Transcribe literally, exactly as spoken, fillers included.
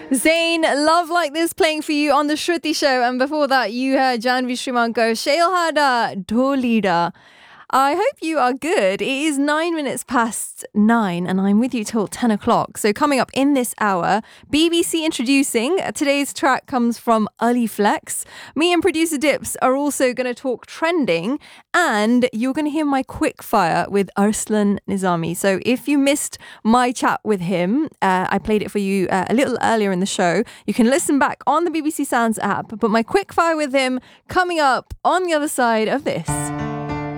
Zayn, Love Like This playing for you on the Shruti Show. And before that, you heard Janvi Shriman go, Shailhada Dolida. I hope you are good. It is nine minutes past nine and I'm with you till ten o'clock. So coming up in this hour, B B C introducing. Today's track comes from Ali Flex. Me and producer Dips are also going to talk trending and you're going to hear my quick fire with Arslan Nizami. So if you missed my chat with him, uh, I played it for you uh, a little earlier in the show. You can listen back on the B B C Sounds app. But my quick fire with him coming up on the other side of this.